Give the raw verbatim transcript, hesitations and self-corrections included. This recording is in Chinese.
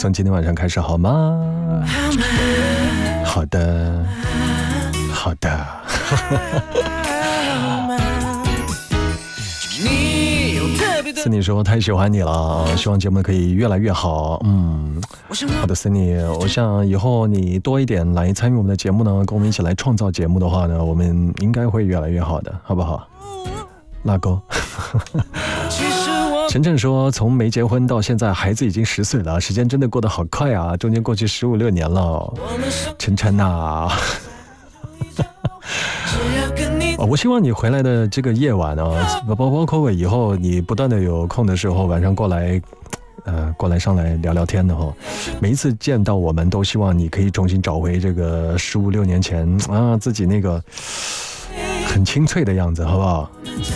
从今天晚上开始好吗？好的，好的。Sunny 说太喜欢你了，希望节目可以越来越好。嗯，好的 Sunny， 我想以后你多一点来参与我们的节目呢，跟我们一起来创造节目的话呢，我们应该会越来越好的，好不好？拉钩。晨晨说从没结婚到现在孩子已经十岁了，时间真的过得好快啊，中间过去十五六年了。晨晨啊我希望你回来的这个夜晚啊，包包括我以后你不断的有空的时候晚上过来呃，过来上来聊聊天的哈。每一次见到我们都希望你可以重新找回这个十五六年前啊自己那个很清脆的样子，好不好？